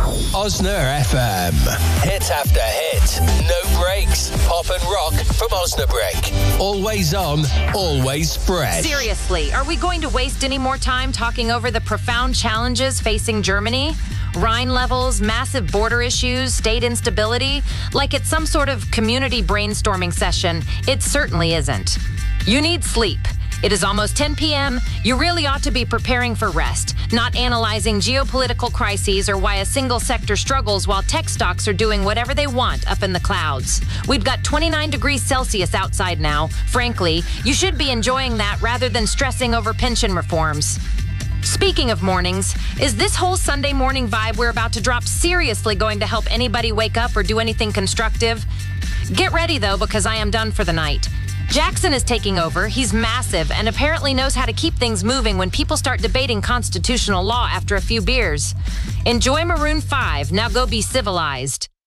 Osna FM. Hit after hit. No breaks. Pop and rock from Osnabrück. Always on, always spread. Seriously, are we going to waste any more time talking over the profound challenges facing Germany? Rhine levels, massive border issues, state instability? Like it's some sort of community brainstorming session. It certainly isn't. You need sleep. It is almost 10 p.m. You really ought to be preparing for rest, not analyzing geopolitical crises or why a single sector struggles while tech stocks are doing whatever they want up in the clouds. We've got 29 degrees Celsius outside now. Frankly, you should be enjoying that rather than stressing over pension reforms. Speaking of mornings, is this whole Sunday morning vibe we're about to drop seriously going to help anybody wake up or do anything constructive? Get ready, though, because I am done for the night. Jackson is taking over. He's massive and apparently knows how to keep things moving when people start debating constitutional law after a few beers. Enjoy Maroon 5. Now go be civilized.